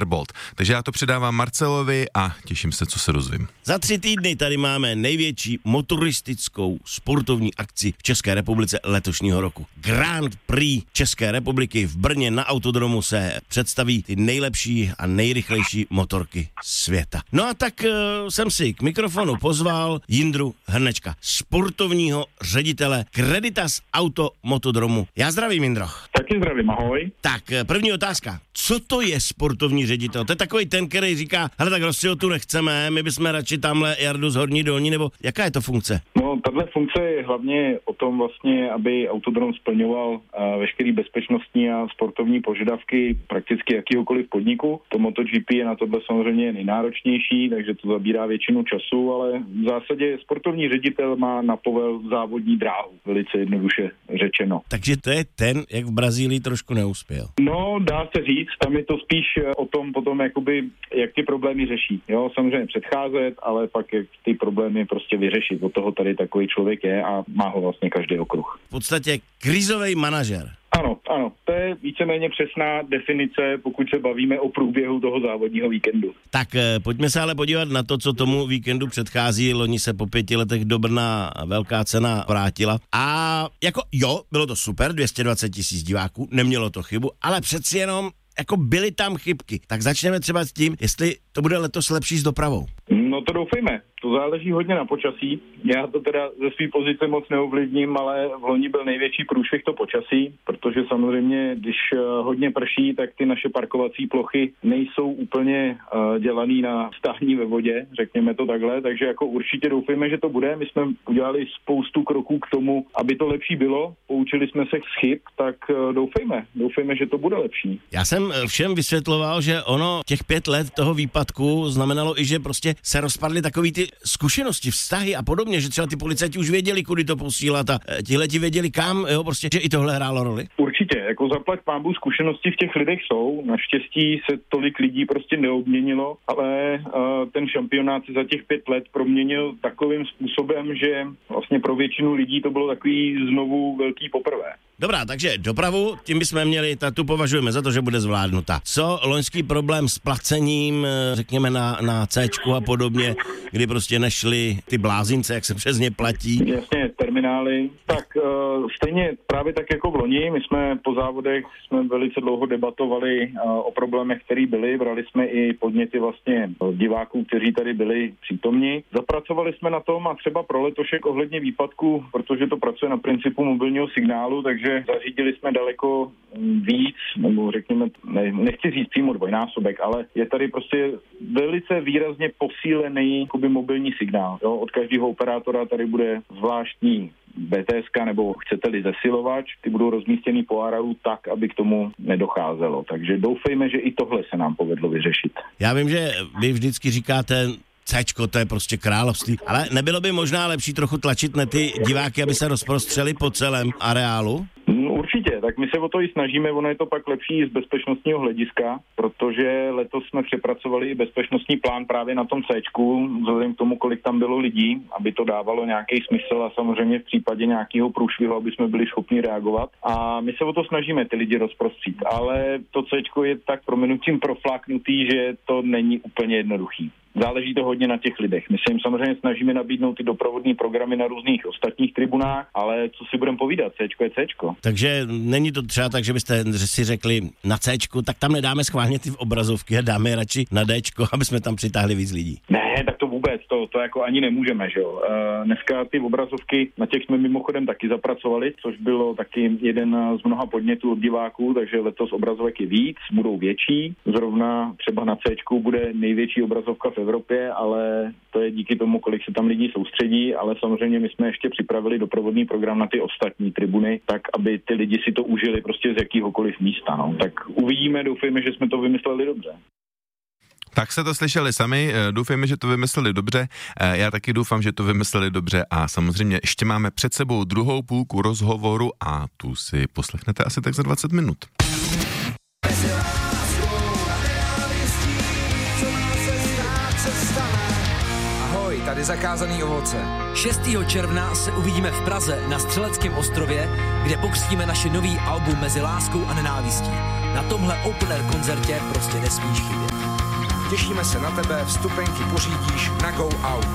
Thunderbolt. Takže já to předávám Marcelovi a těším se, co se dozvím. Za 3 týdny tady máme největší motoristickou sportovní akci v České republice letošního roku. Grand Prix České republiky v Brně na autodromu se představí ty nejlepší a nejrychlejší motorky světa. No a tak jsem si k mikrofonu pozval Jindru Hrnečka, sportovního ředitele Creditas Auto Motodromu. Já zdravím, Jindro. Taky zdravím, ahoj. Tak první otázka. Co to je sportovní ředitel? To je takový ten, který říká, hele, tak Rossiho tu nechceme, my bychom radši tamhle Jardu z Horní Dolní, nebo jaká je to funkce? No, tato funkce je hlavně o tom vlastně, aby autodrom splňoval veškerý bezpečnostní a sportovní požadavky prakticky jakýhokoliv podniku. To MotoGP je na tohle samozřejmě nejnáročnější, takže to zabírá většinu času, ale v zásadě sportovní ředitel má na povel závodní dráhu, velice jednoduše řečeno. Takže to je ten, jak v Brazílii trošku neuspěl. No, dá se říct, tam je to spíš o tom potom, jakoby, jak ty problémy řeší. Jo, samozřejmě předcházet, ale pak jak ty problémy prostě vyřešit. Od toho tady takový člověk je a má ho vlastně každý okruh. V podstatě krizový manažer. Ano, to je víceméně přesná definice, pokud se bavíme o průběhu toho závodního víkendu. Tak pojďme se ale podívat na to, co tomu víkendu předchází. Loni se po 5 letech do Brna velká cena vrátila. A jako jo, bylo to super, 220 000 diváků, nemělo to chybu, ale přeci jenom jako byly tam chybky. Tak začneme třeba s tím, jestli to bude letos lepší s dopravou. No to doufejme. To záleží hodně na počasí. Já to teda ze své pozice moc neovlivním, ale v loni byl největší průšvih to počasí, protože samozřejmě, když hodně prší, tak ty naše parkovací plochy nejsou úplně dělaný na stání ve vodě, řekněme to takhle, takže jako určitě doufejme, že to bude. My jsme udělali spoustu kroků k tomu, aby to lepší bylo. Poučili jsme se z chyb, tak doufejme, že to bude lepší. Já jsem všem vysvětloval, že ono těch 5 let toho výpadku znamenalo i, že prostě se rozpadly takový ty zkušenosti, vztahy a podobně, že třeba ty policajti už věděli, kudy to posílat a tihleti věděli kam, jo, prostě, že i tohle hrálo roli? Určitě, jako zaplať pánbůh, zkušenosti v těch lidech jsou, naštěstí se tolik lidí prostě neobměnilo, ale ten šampionát se za těch 5 let proměnil takovým způsobem, že vlastně pro většinu lidí to bylo takový znovu velký poprvé. Dobrá, takže dopravu, tím bychom měli, tu považujeme za to, že bude zvládnuta. Co loňský problém s placením, řekněme na Cčku a podobně, kdy prostě nešly ty blázince, jak se přes ně platí? Jasně, terminály. Tak stejně právě tak jako v loni, my jsme po závodech velice dlouho debatovali o problémech, které byly, brali jsme i podněty vlastně diváků, kteří tady byli přítomni. Zapracovali jsme na tom a třeba pro letošek ohledně výpadku, protože to pracuje na principu mobilního signálu, takže zařídili jsme daleko víc, nebo řekněme, nechci říct přímo dvojnásobek, ale je tady prostě velice výrazně posílený mobilní signál. Jo? Od každého operátora tady bude zvláštní BTS, nebo chcete-li zesilovač, ty budou rozmístěný po areálu tak, aby k tomu nedocházelo. Takže doufejme, že i tohle se nám povedlo vyřešit. Já vím, že vy vždycky říkáte, Cčko, to je prostě království, ale nebylo by možná lepší trochu tlačit na ty diváky, aby se rozprostřeli po celém areálu? Určitě, tak my se o to i snažíme, ono je to pak lepší z bezpečnostního hlediska, protože letos jsme přepracovali i bezpečnostní plán právě na tom Cčku, vzhledem k tomu, kolik tam bylo lidí, aby to dávalo nějaký smysl a samozřejmě v případě nějakého průšvihu, aby jsme byli schopni reagovat. A my se o to snažíme ty lidi rozprostřít, ale to Cčko je tak prominutím profláknutý, že to není úplně jednoduchý. Záleží to hodně na těch lidech. My se jim samozřejmě snažíme nabídnout ty doprovodné programy na různých ostatních tribunách, ale co si budeme povídat, Cčko je Cčko. Takže není to třeba tak, že byste si řekli na Cčku, tak tam nedáme schválně ty obrazovky a dáme je radši na Dčko, aby jsme tam přitáhli víc lidí. Ne, tak to vůbec, to jako ani nemůžeme, že jo. Dneska ty obrazovky, na těch jsme mimochodem taky zapracovali, což bylo taky jeden z mnoha podnětů od diváků, takže letos obrazovek je víc, budou větší. Zrovna třeba na Cčku bude největší obrazovka v Evropě, ale to je díky tomu, kolik se tam lidí soustředí, ale samozřejmě my jsme ještě připravili doprovodný program na ty ostatní tribuny, tak aby ty lidi si to užili prostě z jakýhokoliv místa, no. Tak uvidíme, doufejme, že jsme to vymysleli dobře. Tak se to slyšeli sami, doufejme, že to vymysleli dobře, já taky doufám, že to vymysleli dobře a samozřejmě ještě máme před sebou druhou půlku rozhovoru a tu si poslechnete asi tak za 20 minut. Ahoj, tady Zakázaný ovoce. 6. června se uvidíme v Praze na Střeleckém ostrově, kde pokřtíme naše nový album Mezi láskou a nenávistí. Na tomhle open air koncertě prostě nesmíš chybět. Těšíme se na tebe, vstupenky pořídíš na Go Out.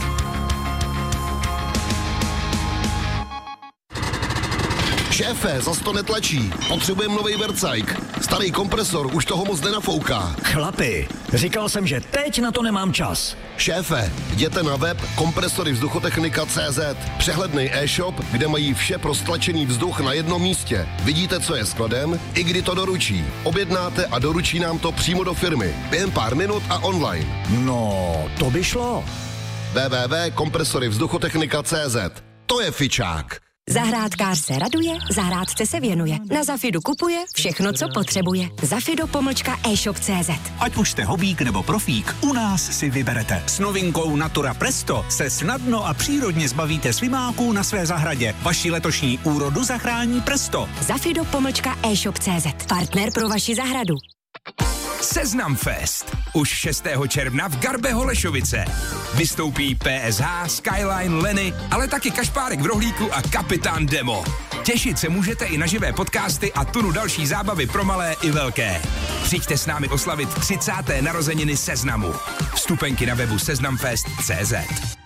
Šéfe, zas to netlačí. Potřebujeme nový vercajk. Starý kompresor už toho moc nenafouká. Chlapi, říkal jsem, že teď na to nemám čas. Šéfe, jděte na web kompresorivzduchotechnika.cz. Přehledný e-shop, kde mají vše pro stlačený vzduch na jednom místě. Vidíte, co je skladem, i kdy to doručí. Objednáte a doručí nám to přímo do firmy. Během pár minut a online. No, to by šlo. www.kompresorivzduchotechnika.cz. To je fičák. Zahrádkář se raduje, zahrádce se věnuje. Na Zafidu kupuje všechno, co potřebuje. Zafido-e-shop.cz. Ať už jste hobík nebo profík, u nás si vyberete. S novinkou Natura Presto se snadno a přírodně zbavíte slimáků na své zahradě. Vaši letošní úrodu zachrání Presto. Zafido-e-shop.cz. Partner pro vaši zahradu. Seznam Fest. Už 6. června v Garbe Holešovice. Vystoupí PSH, Skyline, Lenny, ale taky Kašpárek v rohlíku a Kapitán Demo. Těšit se můžete i na živé podcasty a tunu další zábavy pro malé i velké. Přijďte s námi oslavit 30. narozeniny Seznamu. Vstupenky na webu seznamfest.cz.